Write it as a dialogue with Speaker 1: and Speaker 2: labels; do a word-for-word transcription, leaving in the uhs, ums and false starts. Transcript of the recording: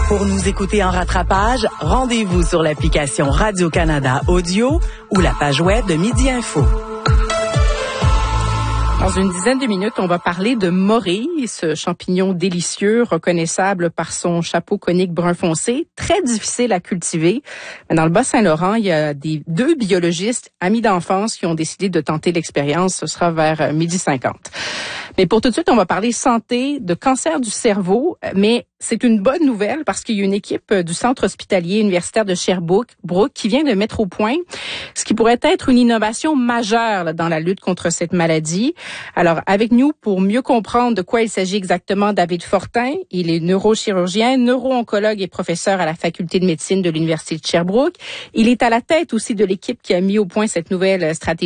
Speaker 1: Pour nous écouter en rattrapage, rendez-vous sur l'application Radio-Canada Audio ou la page web de Midi Info.
Speaker 2: Dans une dizaine de minutes, on va parler de morille, ce champignon délicieux, reconnaissable par son chapeau conique brun foncé, très difficile à cultiver. Mais dans le Bas-Saint-Laurent, il y a des deux biologistes amis d'enfance qui ont décidé de tenter l'expérience. Ce sera vers midi cinquante. Mais pour tout de suite, on va parler santé, de cancer du cerveau, mais c'est une bonne nouvelle parce qu'il y a une équipe du Centre hospitalier universitaire de Sherbrooke qui vient de mettre au point ce qui pourrait être une innovation majeure là, dans la lutte contre cette maladie. Alors, avec nous, pour mieux comprendre de quoi il s'agit exactement, David Fortin, il est neurochirurgien, neuro-oncologue et professeur à la faculté de médecine de l'Université de Sherbrooke. Il est à la tête aussi de l'équipe qui a mis au point cette nouvelle stratégie